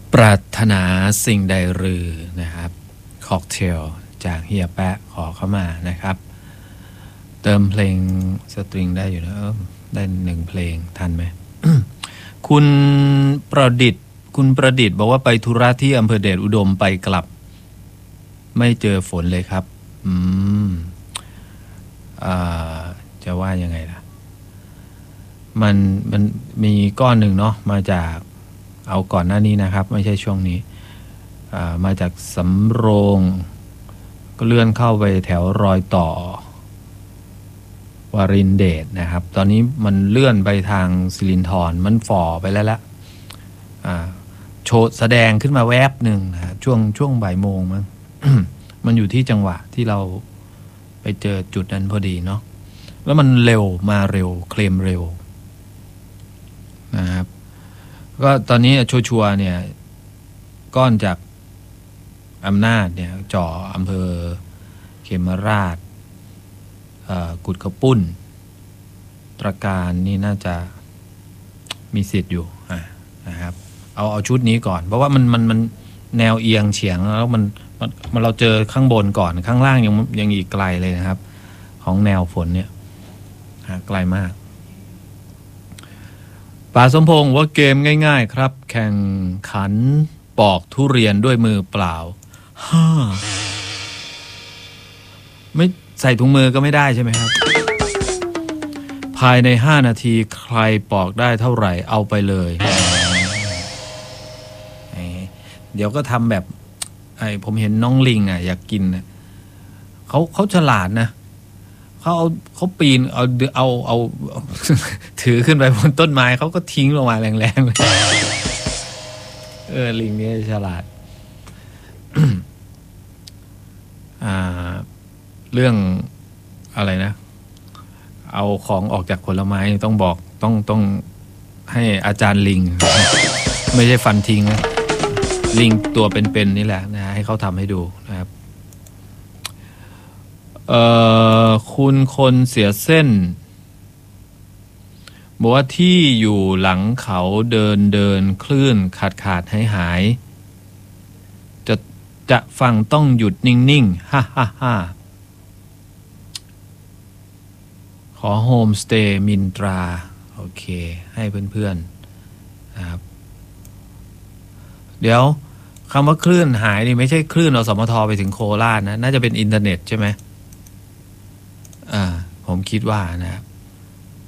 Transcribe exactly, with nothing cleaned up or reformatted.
ปรารถนาสิ่งใดหรือนะครับค็อกเทลจากเฮียแปะขอเข้ามานะครับเติมเพลงสตริงได้อยู่นะได้หนึ่งเพลงทันไหม คุณประดิษฐ์คุณประดิษฐ์บอกว่าไปธุระที่อำเภอเดชอุดมไปกลับไม่เจอฝนเลยครับอืมอ่าจะว่ายังไงล่ะมันมันมีก้อนหนึ่งเนาะมาจากเอาก่อนหน้านี้นะครับไม่ใช่ช่วงนี้มาจากสำโรงก็เลื่อนเข้าไปแถวรอยต่อวารินเดชนะครับตอนนี้มันเลื่อนไปทางสิรินธรมันฝ่อไปแล้วละโชว์แสดงขึ้นมาแวบหนึ่งนะช่วงช่วงบ่ายโมงมั้ง มันอยู่ที่จังหวะที่เราไปเจอจุดนั้นพอดีเนาะแล้วมันเร็วมาเร็วเคลมเร็วนะครับก็ตอนนี้ชัวร์ๆเนี่ยก้อนจากอำนาจเนี่ยจ่ออำเภอเขมราชกุดกระปุ้นตระการนี่น่าจะมีสิทธิ์อยู่นะครับเอาเอาชุดนี้ก่อนเพราะว่ามันมันมันแนวเอียงเฉียงแล้วมันมันเราเจอข้างบนก่อนข้างล่างยังยังอีกไกลเลยนะครับของแนวฝนเนี่ยไกลมากป่าสมพงษ์ว่าเกมง่ายๆครับแข่งขันปอกทุเรียนด้วยมือเปล่าฮ่าไม่ใส่ถุงมือก็ไม่ได้ใช่ไหมครับภายในห้านาทีใครปอกได้เท่าไหร่เอาไปเลยเดี๋ยวก็ทำแบบไอ้ผมเห็นน้องลิงอ่ะอยากกินนะเขาเขาฉลาดนะเขาเอาเขาปีนเอาเอาเอาถือขึ้นไปบนต้นไม้เขาก็ทิ้งลงมาแรงๆเลยเออลิงนี่ฉลาด อ่าเรื่องอะไรนะเอาของออกจากผลไม้ต้องบอกต้องต้องให้อาจารย์ลิง ไม่ใช่ฟันทิ้งนะลิงตัวเป็นๆนี่แหละนะให้เขาทำให้ดูนะครับเอ่อคุณคนเสียเส้นบอกว่าที่อยู่หลังเขาเดินเดินคลื่นขาดขาดหายหายจะจะฟังต้องหยุดนิ่งๆฮ่าฮ่าฮ่าขอโฮมสเตย์มินตราโอเคให้เพื่อนๆนะครับเดี๋ยวคำว่าคลื่นหายนี่ไม่ใช่คลื่นอสมทไปถึงโคราชนะน่าจะเป็นอินเทอร์เน็ตใช่ไหมอ่าผมคิดว่านะครับ